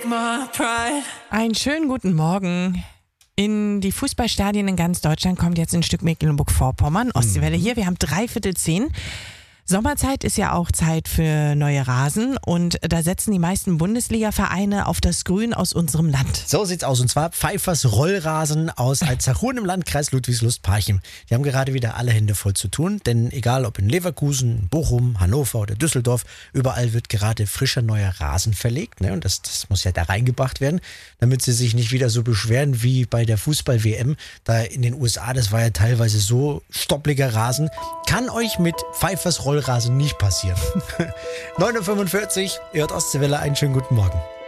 Einen schönen guten Morgen. In die Fußballstadien in ganz Deutschland kommt jetzt ein Stück Mecklenburg-Vorpommern. Ostseewelle hier, wir haben 9:45. Sommerzeit ist ja auch Zeit für neue Rasen und da setzen die meisten Bundesliga-Vereine auf das Grün aus unserem Land. So sieht's aus, und zwar Pfeiffers Rollrasen aus Alzachurn im Landkreis Ludwigslust-Parchim. Die haben gerade wieder alle Hände voll zu tun, denn egal ob in Leverkusen, Bochum, Hannover oder Düsseldorf, überall wird gerade frischer neuer Rasen verlegt, ne? Und das muss ja da reingebracht werden, damit sie sich nicht wieder so beschweren wie bei der Fußball-WM. Da in den USA, das war ja teilweise so stoppliger Rasen. Kann euch mit Pfeiffers Rollrasen nicht passieren. 9:45 Uhr, ihr hört Ostseewelle, einen schönen guten Morgen.